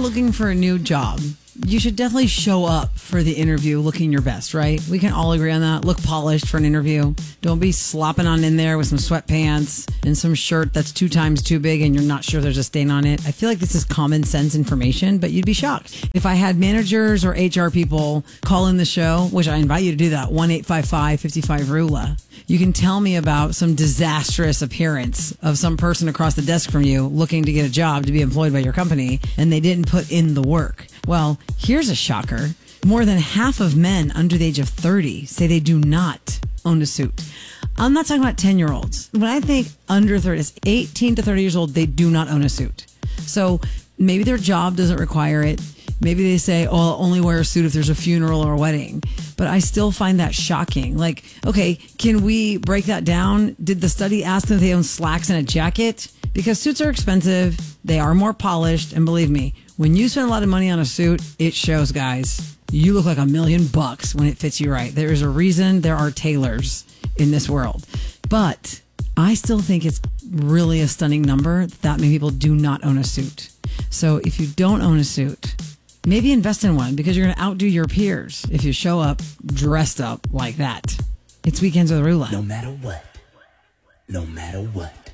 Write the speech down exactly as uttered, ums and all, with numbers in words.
looking for a new job, you should definitely show up for the interview looking your best, right? We can all agree on that. Look polished for an interview. Don't be slopping on in there with some sweatpants and some shirt that's two times too big and you're not sure there's a stain on it. I feel like this is common sense information, but you'd be shocked. If I had managers or H R people call in the show, which I invite you to do that, one eight five five, five five, R U L A, you can tell me about some disastrous appearance of some person across the desk from you looking to get a job to be employed by your company, and they didn't put in the work. Well, here's a shocker. More than half of men under the age of thirty say they do not own a suit. I'm not talking about ten-year-olds. When I think under thirty, it's eighteen to thirty years old, they do not own a suit. So maybe their job doesn't require it. Maybe they say, oh, I'll only wear a suit if there's a funeral or a wedding. But I still find that shocking. Like, okay, can we break that down? Did the study ask them if they own slacks and a jacket? Because suits are expensive. They are more polished. And believe me, when you spend a lot of money on a suit, it shows, guys. You look like a million bucks when it fits you right. There is a reason there are tailors in this world. But I still think it's really a stunning number that many people do not own a suit. So if you don't own a suit, maybe invest in one because you're going to outdo your peers if you show up dressed up like that. It's Weekends with R U L A. No matter what. No matter what.